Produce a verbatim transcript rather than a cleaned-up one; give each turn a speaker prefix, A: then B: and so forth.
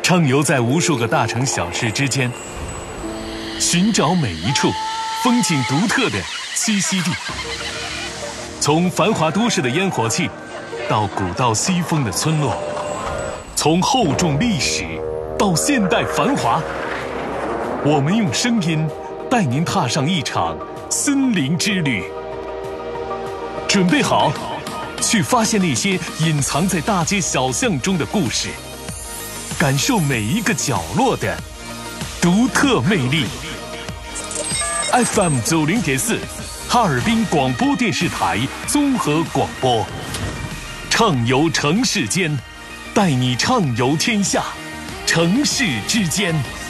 A: 畅游在无数个大城小事之间，寻找每一处风景独特的栖息地。从繁华都市的烟火气，到古道西风的村落，从厚重历史到现代繁华，我们用声音带您踏上一场森林之旅。准备好，去发现那些隐藏在大街小巷中的故事，感受每一个角落的独特魅力。F M 九零点四，哈尔滨广播电视台综合广播，畅游城市间，带你畅游天下，城市之间。